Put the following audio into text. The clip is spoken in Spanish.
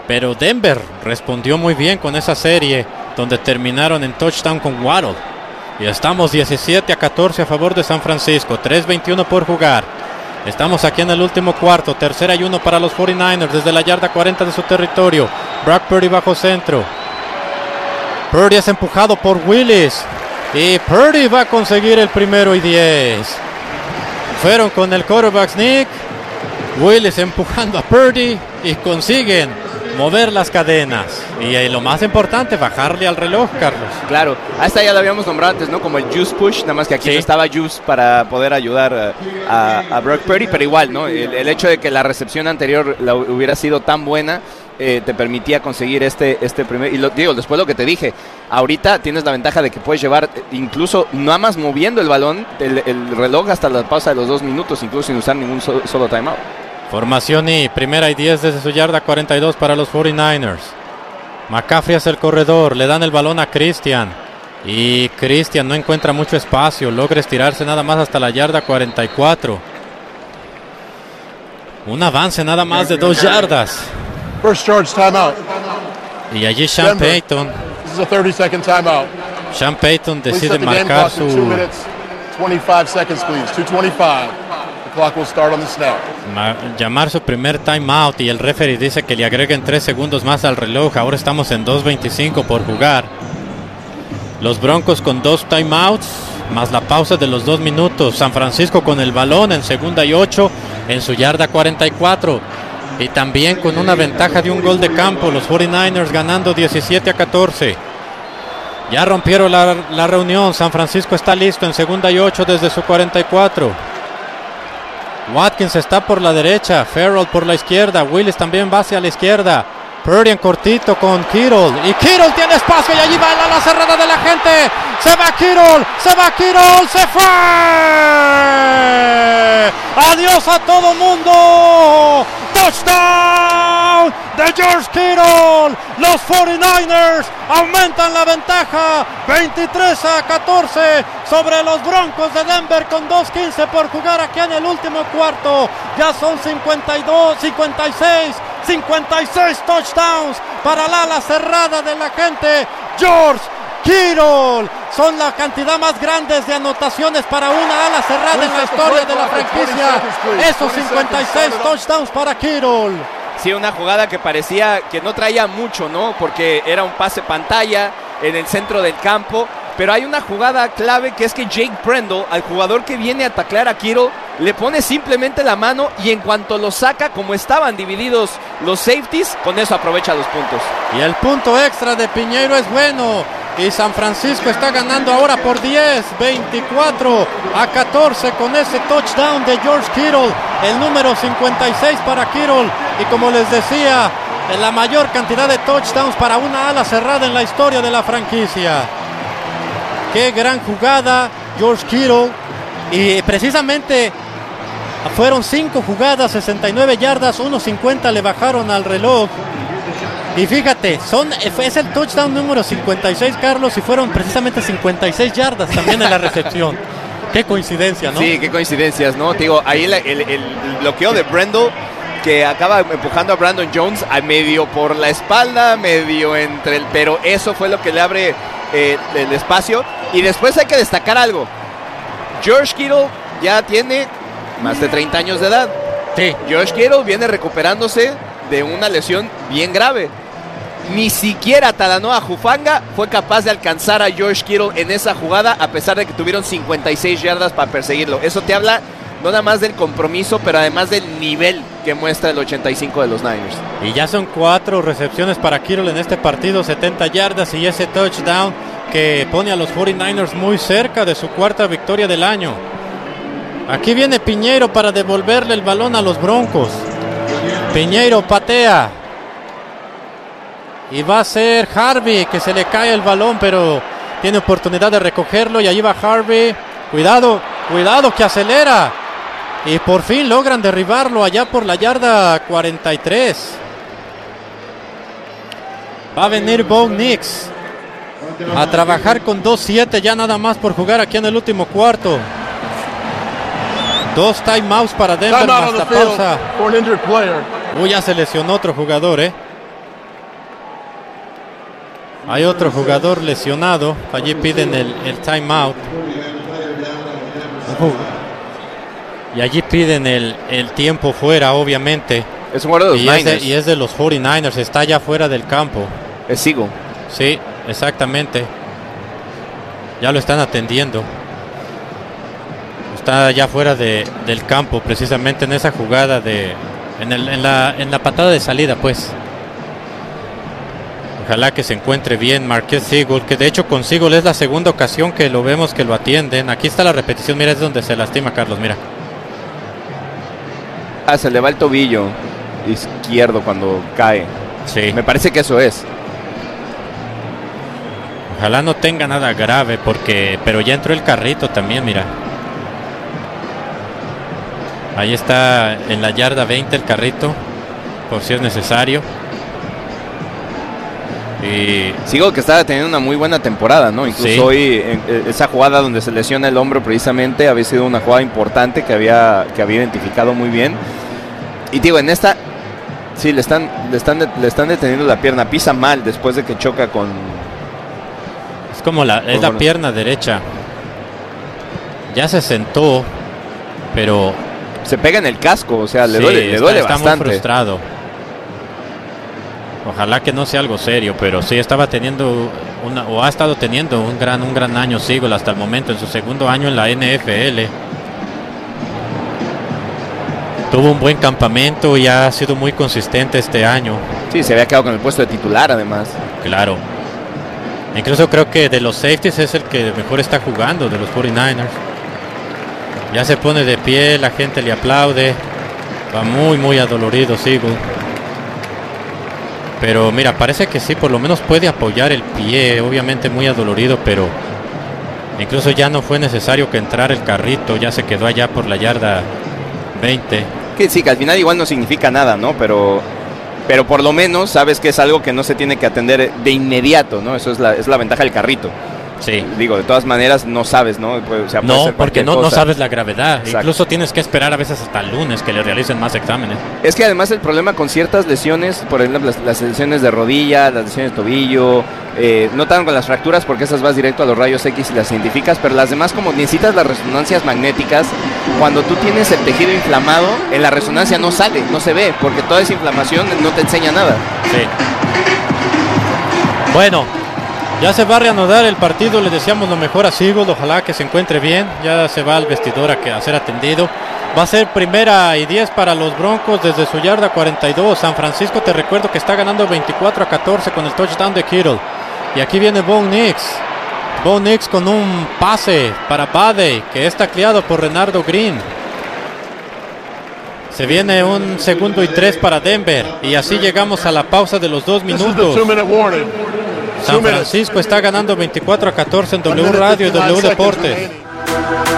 Pero Denver respondió muy bien con esa serie, donde terminaron en touchdown con Waddle. Y estamos 17-14 a favor de San Francisco, 3:21 por jugar. Estamos aquí en el último cuarto, 3rd-y-1 para los 49ers desde la yarda 40 de su territorio. Brock Purdy bajo centro. Purdy es empujado por Willis. Y Purdy va a conseguir el 1st-y-10. Fueron con el quarterback sneak. Willis empujando a Purdy y consiguen mover las cadenas. Y lo más importante, bajarle al reloj, Carlos. Claro, hasta ya lo habíamos nombrado antes, ¿no? Como el juice push, nada más que aquí no estaba juice para poder ayudar a Brock Purdy, pero igual, ¿no? El hecho de que la recepción anterior hubiera sido tan buena, te permitía conseguir este primer. Y después lo que te dije, ahorita tienes la ventaja de que puedes llevar, incluso nada más moviendo el balón, el reloj hasta la pausa de los 2 minutos, incluso sin usar ningún solo timeout. Formación y 1st-y-10 desde su yarda 42 para los 49ers. McCaffrey es el corredor, le dan el balón a Christian. Y Christian no encuentra mucho espacio, logra estirarse nada más hasta la yarda 44. Un avance nada más de 2 yardas. First charge timeout. Y allí Sean Payton. This is a 30-second timeout. Sean Payton decide Please set the game marcar clock to 2 su... minutes, 25 seconds, please. 2:25. The clock will start on the snap. Llamar su primer timeout y el referee dice que le agreguen 3 segundos más al reloj. Ahora estamos en 2:25 por jugar. Los Broncos con 2 timeouts más la pausa de los 2 minutos. San Francisco con el balón en 2nd-y-8 en su yarda 44 y también con una ventaja de un gol de campo. Los 49ers ganando 17-14. Ya rompieron la reunión. San Francisco está listo en 2nd-y-8 desde su 44. Watkins está por la derecha, Farrell por la izquierda, Willis también va hacia la izquierda. Purdy en cortito con Kittle. Y Kittle tiene espacio y allí va el ala cerrada de la gente. Se va Kittle, se fue. Adiós a todo mundo. Touchdown de George Kittle. Los 49ers aumentan la ventaja 23-14 sobre los Broncos de Denver con 2:15 por jugar aquí en el último cuarto. Ya son 56 touchdowns para la ala cerrada de la gente. George Kittle. Son la cantidad más grande de anotaciones para una ala cerrada en la historia de la franquicia. Esos 56 touchdowns para Kittle. Sí, una jugada que parecía que no traía mucho, ¿no? Porque era un pase pantalla en el centro del campo. Pero hay una jugada clave que es que Jake Brendel, al jugador que viene a taclear a Kittle, le pone simplemente la mano y en cuanto lo saca, como estaban divididos los safeties, con eso aprovecha los puntos. Y el punto extra de Piñeiro es bueno. Y San Francisco está ganando ahora por 24-14 con ese touchdown de George Kittle, el número 56 para Kittle. Y como les decía, la mayor cantidad de touchdowns para una ala cerrada en la historia de la franquicia. Qué gran jugada, George Kittle. Y precisamente fueron 5 jugadas, 69 yardas, 1:50 le bajaron al reloj. Y fíjate, es el touchdown número 56, Carlos, y fueron precisamente 56 yardas también en la recepción. Qué coincidencia, ¿no? Sí, qué coincidencias, ¿no? Te digo, ahí el bloqueo de Brendel, que acaba empujando a Brandon Jones a medio por la espalda, medio entre pero eso fue lo que le abre el espacio. Y después hay que destacar algo. George Kittle ya tiene más de 30 años de edad. Sí. George Kittle viene recuperándose de una lesión bien grave. Ni siquiera Talanoa Hufanga fue capaz de alcanzar a George Kittle en esa jugada, a pesar de que tuvieron 56 yardas para perseguirlo. Eso te habla no nada más del compromiso, pero además del nivel que muestra el 85 de los Niners. Y ya son 4 recepciones para Kittle en este partido, 70 yardas y ese touchdown que pone a los 49ers muy cerca de su 4ª victoria del año. Aquí viene Piñeiro para devolverle el balón a los Broncos. Piñeiro patea. Y va a ser Harvey que se le cae el balón, pero tiene oportunidad de recogerlo. Y allí va Harvey. Cuidado que acelera. Y por fin logran derribarlo allá por la yarda 43. Va a venir Bo Nix a trabajar con 2-7 ya nada más por jugar aquí en el último cuarto. 2 timeouts para Denver más la pausa. Uy, ya se lesionó otro jugador, Hay otro jugador lesionado. Allí piden el timeout. Y allí piden el tiempo fuera, obviamente. Es un jugador de los Niners. Y es de los 49ers. Está ya fuera del campo. Es Sigo. Sí, exactamente. Ya lo están atendiendo. Está ya fuera del campo, precisamente en esa jugada en la patada de salida, pues. Ojalá que se encuentre bien Marquez Sigel, que de hecho con Sigel es la segunda ocasión que lo vemos que lo atienden. Aquí está la repetición, mira, es donde se lastima Carlos, mira. Se le va el tobillo izquierdo cuando cae. Sí. Me parece que eso es. Ojalá no tenga nada grave, pero ya entró el carrito también, mira. Ahí está en la yarda 20 el carrito, por si es necesario. Y Sigo que estaba teniendo una muy buena temporada, ¿no? Incluso sí. Hoy esa jugada donde se lesiona el hombro precisamente había sido una jugada importante que había identificado muy bien. Y digo, en esta sí le están deteniendo la pierna, pisa mal después de que choca con... Es como la pierna derecha. Ya se sentó, pero se pega en el casco, o sea, le sí, duele está bastante. Muy frustrado. Ojalá que no sea algo serio, pero sí estaba teniendo ha estado teniendo un gran año Sigel hasta el momento, en su segundo año en la NFL. Tuvo un buen campamento y ha sido muy consistente este año. Sí, se había quedado con el puesto de titular además. Claro. Incluso creo que de los safeties es el que mejor está jugando de los 49ers. Ya se pone de pie, la gente le aplaude. Va muy adolorido Sigel. Pero mira, parece que sí, por lo menos puede apoyar el pie. Obviamente muy adolorido, pero incluso ya no fue necesario que entrara el carrito. Ya se quedó allá por la yarda 20. Que sí, que al final igual no significa nada, ¿no? Pero por lo menos sabes que es algo que no se tiene que atender de inmediato, ¿no? Eso es la ventaja del carrito. Sí. Digo, de todas maneras no sabes, ¿no? O sea, no, porque no sabes la gravedad. Exacto. Incluso tienes que esperar a veces hasta el lunes que le realicen más exámenes. Es que además el problema con ciertas lesiones, por ejemplo las lesiones de rodilla, las lesiones de tobillo, no tanto con las fracturas porque esas vas directo a los rayos X y las identificas, pero las demás como necesitas las resonancias magnéticas, cuando tú tienes el tejido inflamado, en la resonancia no sale, no se ve, porque toda esa inflamación no te enseña nada. Sí. Bueno, ya se va a reanudar el partido, le deseamos lo mejor a Sigel, ojalá que se encuentre bien, ya se va al vestidor a ser atendido. Va a ser 1st y 10 para los Broncos desde su yarda 42. San Francisco, te recuerdo que está ganando 24-14 con el touchdown de Kittle. Y aquí viene Bo Nix. Bo Nix con un pase para Bade, que es tacleado por Renardo Green. Se viene un 2nd y 3 para Denver. Y así llegamos a la pausa de los 2 minutos. San Francisco está ganando 24-14 en W Radio y W Deportes.